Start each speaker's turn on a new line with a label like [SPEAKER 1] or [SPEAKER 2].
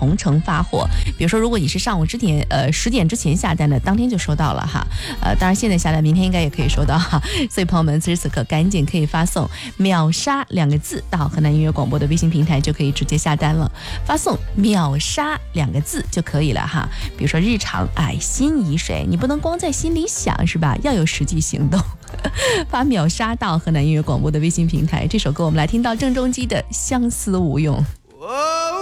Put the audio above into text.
[SPEAKER 1] 同城发货。比如说，如果你是上午10点之前下单的，当天就收到了哈。当然现在下单，明天应该也可以收到哈。所以朋友们，此时此刻赶紧可以发送秒杀2个字到河南音乐广播的微信平台，就可以直接下单了。发送秒杀2个字就可以了哈。比如说日常心仪谁，你不能光在心里想是吧？要有实际行动。发秒杀到河南音乐广播的微信平台。这首歌我们来听到郑中基的《相思无用》。